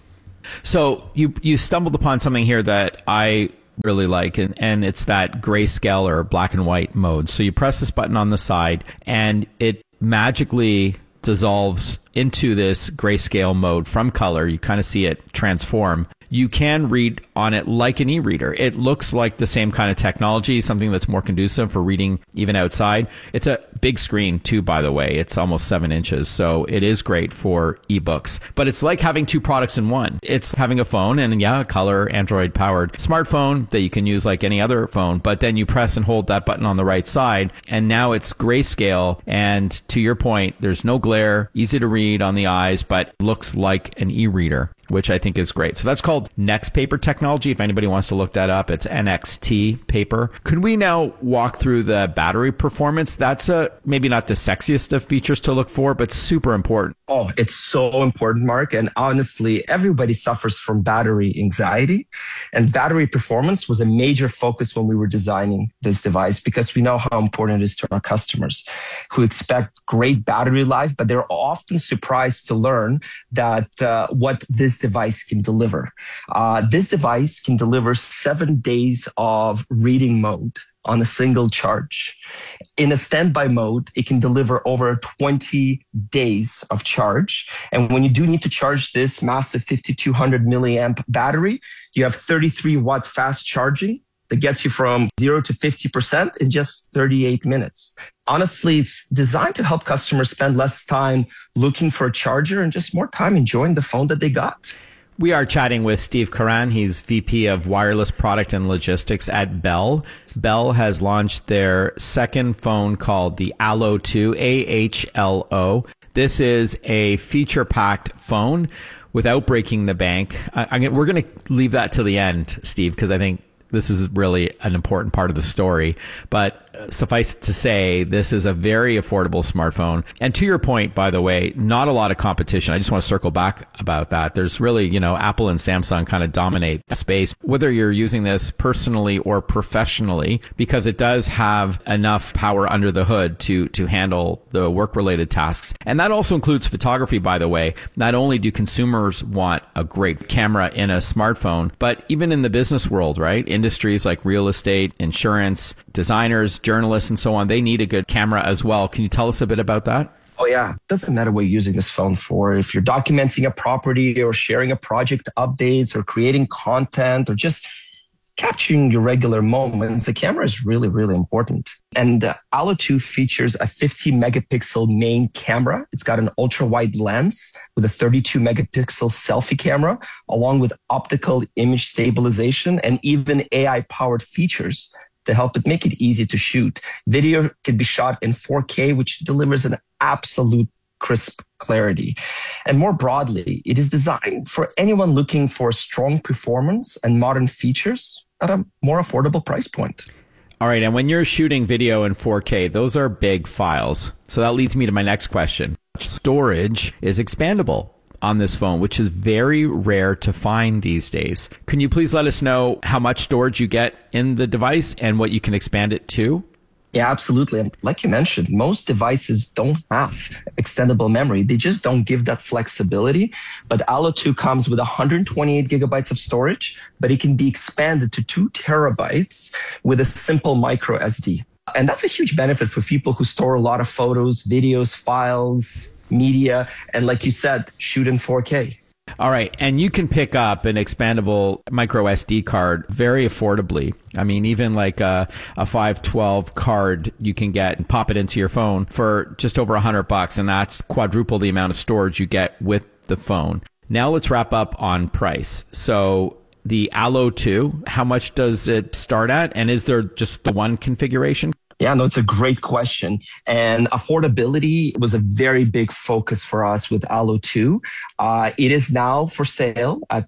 So you stumbled upon something here that I really like, and it's that grayscale or black and white mode. So you press this button on the side and it magically dissolves into this grayscale mode from color. You kind of see it transform. You can read on it like an e-reader. It looks like the same kind of technology, something that's more conducive for reading even outside. It's a big screen too, by the way. It's almost 7 inches, so it is great for ebooks. But it's like having two products in one. It's having a phone and a color Android-powered smartphone that you can use like any other phone, but then you press and hold that button on the right side, and now it's grayscale. And to your point, there's no glare, easy to read on the eyes, but looks like an e-reader, which I think is great. So that's called Next Paper technology. If anybody wants to look that up, it's NXT paper. Could we now walk through the battery performance? That's maybe not the sexiest of features to look for, but super important. Oh, it's so important, Mark. And honestly, everybody suffers from battery anxiety. And battery performance was a major focus when we were designing this device, because we know how important it is to our customers who expect great battery life, but they're often surprised to learn that what this device can deliver. This device can deliver 7 days of reading mode on a single charge. In a standby mode, it can deliver over 20 days of charge. And when you do need to charge this massive 5200 milliamp battery, you have 33 watt fast charging that gets you from 0 to 50% in just 38 minutes. Honestly, it's designed to help customers spend less time looking for a charger and just more time enjoying the phone that they got. We are chatting with Steve Karan. He's VP of Wireless Product and Logistics at Bell. Bell has launched their second phone called the Allo 2, AHLO. This is a feature-packed phone without breaking the bank. We're going to leave that till the end, Steve, because I think this is really an important part of the story. But suffice it to say, this is a very affordable smartphone. And to your point, by the way, not a lot of competition. I just want to circle back about that. There's really, Apple and Samsung kind of dominate the space, whether you're using this personally or professionally, because it does have enough power under the hood to handle the work-related tasks. And that also includes photography, by the way. Not only do consumers want a great camera in a smartphone, but even in the business world, right? Industries like real estate, insurance, designers, journalists, and so on, they need a good camera as well. Can you tell us a bit about that? Oh, yeah. Doesn't matter what you're using this phone for. If you're documenting a property or sharing a project updates or creating content or just capturing your regular moments, the camera is really, really important. And the Allo 2 features a 50 megapixel main camera. It's got an ultra wide lens with a 32 megapixel selfie camera, along with optical image stabilization and even AI powered features to help it make it easy to shoot. Video can be shot in 4K, which delivers an absolute crisp clarity. And more broadly, it is designed for anyone looking for strong performance and modern features at a more affordable price point. All right. And when you're shooting video in 4K, those are big files. So that leads me to my next question. Storage is expandable on this phone, which is very rare to find these days. Can you please let us know how much storage you get in the device and what you can expand it to? Yeah, absolutely. And like you mentioned, most devices don't have extendable memory. They just don't give that flexibility. But Allo 2 comes with 128 gigabytes of storage, but it can be expanded to 2 terabytes with a simple micro SD. And that's a huge benefit for people who store a lot of photos, videos, files, media, and like you said, shoot in 4K. All right. And you can pick up an expandable micro SD card very affordably. I mean, even like a 512 card you can get and pop it into your phone for just over $100. And that's quadruple the amount of storage you get with the phone. Now let's wrap up on price. So the Allo 2, how much does it start at? And is there just the one configuration? Yeah, no, it's a great question. And affordability was a very big focus for us with Allo 2. It is now for sale at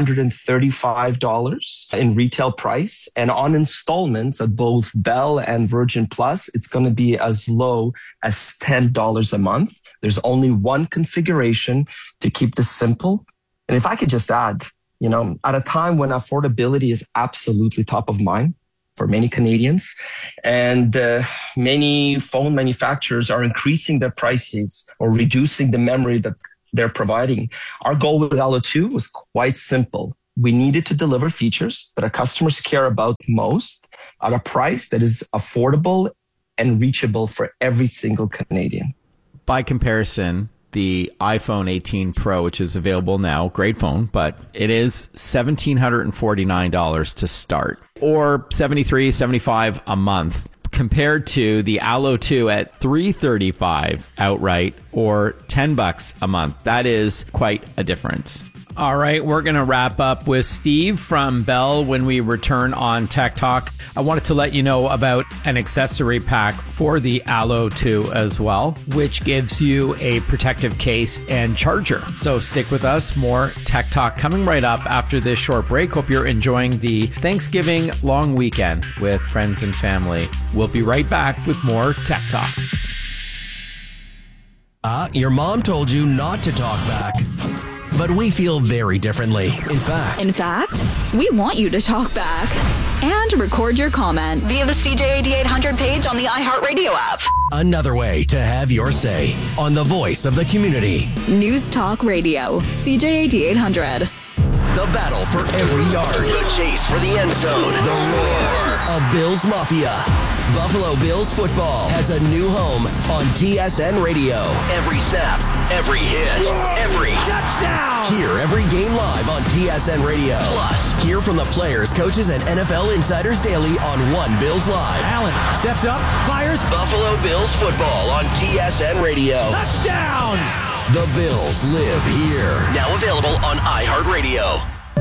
$335 in retail price. And on installments at both Bell and Virgin Plus, it's going to be as low as $10 a month. There's only one configuration to keep this simple. And if I could just add, at a time when affordability is absolutely top of mind for many Canadians, and many phone manufacturers are increasing their prices or reducing the memory that they're providing. Our goal with Allo 2 was quite simple. We needed to deliver features that our customers care about most at a price that is affordable and reachable for every single Canadian. By comparison, the iPhone 18 Pro, which is available now, great phone, but it is $1,749 to start, or $73, $75 a month, compared to the Allo 2 at $335 outright, or $10 a month. That is quite a difference. All right, we're going to wrap up with Steve from Bell when we return on Tech Talk. I wanted to let you know about an accessory pack for the Allo 2 as well, which gives you a protective case and charger. So stick with us. More Tech Talk coming right up after this short break. Hope you're enjoying the Thanksgiving long weekend with friends and family. We'll be right back with more Tech Talk. Your mom told you not to talk back. But we feel very differently. In fact, we want you to talk back and record your comment via the CJAD 800 page on the iHeartRadio app. Another way to have your say on the voice of the community. News Talk Radio, CJAD 800. The battle for every yard. The chase for the end zone. The roar of Bills Mafia. Buffalo Bills football has a new home on TSN Radio. Every snap, every hit, every touchdown. Hear every game live on TSN Radio. Plus, hear from the players, coaches, and NFL insiders daily on One Bills Live. Allen steps up, fires. Buffalo Bills football on TSN Radio. Touchdown! The Bills live here. Now available on iHeartRadio.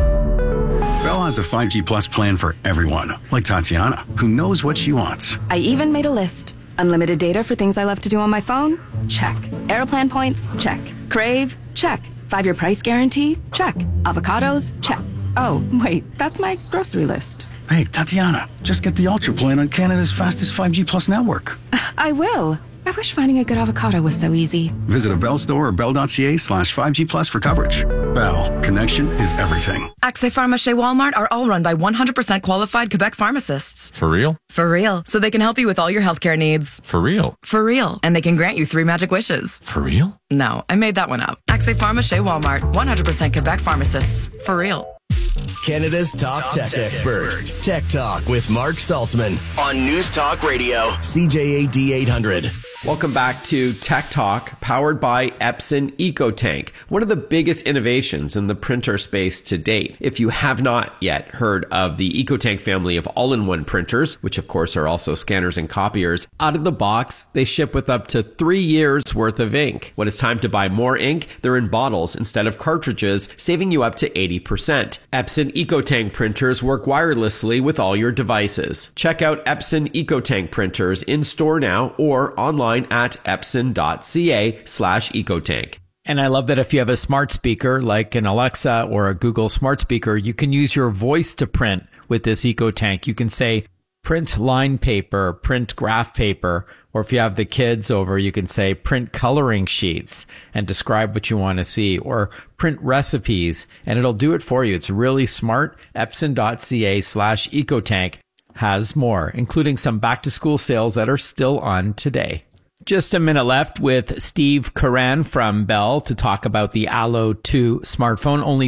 Bell has a 5G Plus plan for everyone, like Tatiana, who knows what she wants. I even made a list. Unlimited data for things I love to do on my phone? Check. Airplan points? Check. Crave? Check. 5-year price guarantee? Check. Avocados? Check. Oh, wait, that's my grocery list. Hey, Tatiana, just get the Ultra plan on Canada's fastest 5G Plus network. I will. I wish finding a good avocado was so easy. Visit a Bell store or bell.ca/5G Plus for coverage. Bell, connection is everything. Accès Pharmacie Walmart are all run by 100% qualified Quebec pharmacists. For real? For real. So they can help you with all your healthcare needs. For real? For real. And they can grant you 3 magic wishes. For real? No, I made that one up. Accès Pharmacie Walmart, 100% Quebec pharmacists. For real. Canada's top tech expert. Tech Talk with Mark Saltzman on News Talk Radio, CJAD 800. Welcome back to Tech Talk, powered by Epson EcoTank, one of the biggest innovations in the printer space to date. If you have not yet heard of the EcoTank family of all-in-one printers, which of course are also scanners and copiers, out of the box, they ship with up to 3 years worth of ink. When it's time to buy more ink, they're in bottles instead of cartridges, saving you up to 80%. Epson EcoTank printers work wirelessly with all your devices. Check out Epson EcoTank printers in store now or online at epson.ca/ecotank. And I love that if you have a smart speaker like an Alexa or a Google smart speaker, you can use your voice to print with this EcoTank. You can say, print line paper, print graph paper, or if you have the kids over, you can say print coloring sheets and describe what you want to see, or print recipes, and it'll do it for you. It's really smart. Epson.ca/ecotank has more, including some back-to-school sales that are still on today. Just a minute left with Steve Curran from Bell to talk about the Allo 2 smartphone. Only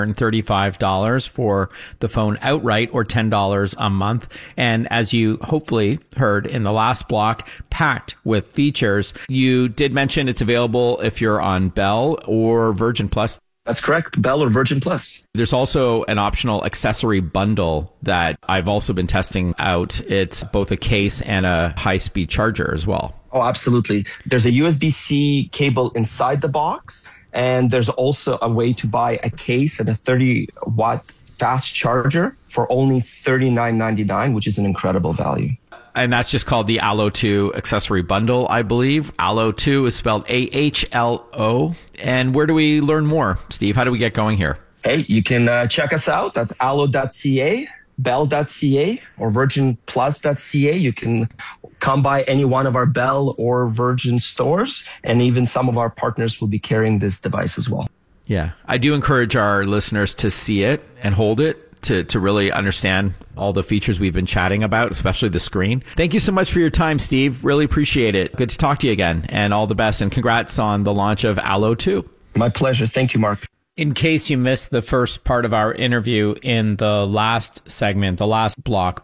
$335 for the phone outright, or $10 a month. And as you hopefully heard in the last block, packed with features. You did mention it's available if you're on Bell or Virgin Plus. That's correct. Bell or Virgin Plus. There's also an optional accessory bundle that I've also been testing out. It's both a case and a high-speed charger as well. Oh, absolutely. There's a USB-C cable inside the box, and there's also a way to buy a case and a 30-watt fast charger for only $39.99, which is an incredible value. And that's just called the Allo 2 accessory bundle, I believe. Allo 2 is spelled AHLO. And where do we learn more, Steve? How do we get going here? Hey, you can check us out at allo.ca, bell.ca, or virginplus.ca. You can come by any one of our Bell or Virgin stores, and even some of our partners will be carrying this device as well. Yeah, I do encourage our listeners to see it and hold it to really understand all the features we've been chatting about, especially the screen. Thank you so much for your time, Steve. Really appreciate it. Good to talk to you again, and all the best, and congrats on the launch of Allo 2. My pleasure. Thank you, Mark. In case you missed the first part of our interview in the last segment, the last block,